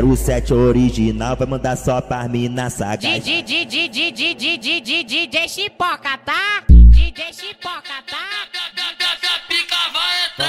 07 original, vai mandar só pra mina sagaz. DJ Chipoca, tá? DJ Chipoca,